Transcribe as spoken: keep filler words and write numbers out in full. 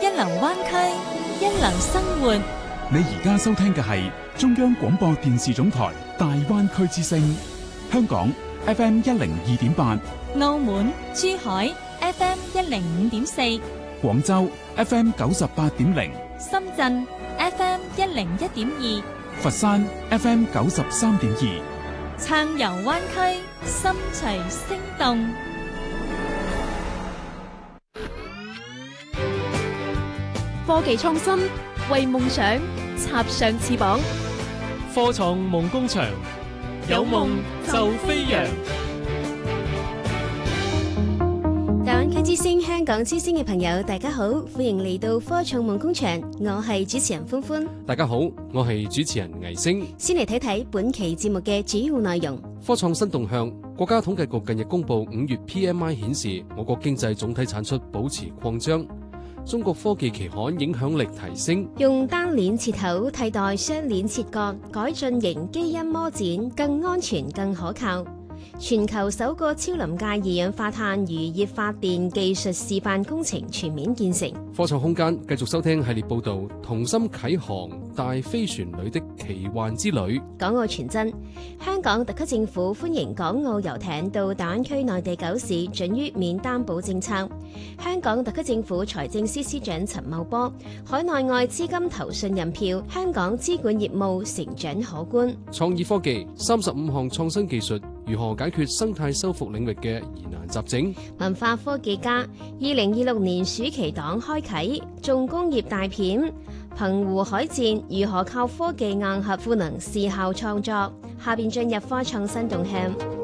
流灣區，一流生活。 你而家收聽嘅係中央廣播電視總台大灣區之聲，香港 F M 一零二點八， 澳門、珠海 F M 一零五點四， 廣州 F M 九十八點零， 深圳 F M 一零一點二， 佛山 F M 九十三點二， 暢遊灣區，心隨聲動。 科技創新，為夢想插上翅膀。 科創夢工場，有夢就飛揚。 大灣區之聲、香港之聲嘅朋友，大家好，歡迎嚟到科創夢工場，我係主持人歡歡。 大家好，我係主持人倪星。 先嚟睇睇本期節目嘅主要內容。 科創新動向，國家統計局近日公布五月 P M I 顯示，我國經濟總體產出保持擴張。中國科技期刊影響力提升， 用單鏈切口替代雙鏈切割，改進型基因膜剪更安全更可靠。全球首個超臨界二氧化碳漁業發電技術示範工程全面建成。 科創空間繼續收聽系列報道，同心啟航大飛船旅的奇幻之旅。 港澳傳真，香港特區政府歡迎港澳遊艇到大灣區內地九市准予免擔保政策。香港特區政府財政司司長陳茂波，海內外資金投信任票，香港資管業務成長可觀。 創意科技，三十五項創新技術如何解決生態修復領域嘅疑難雜症。 文化科技家，二零二六年暑期檔開啟，重工業大片澎湖海戰如何靠科技硬核賦能視效創作。下邊進入科創新動向。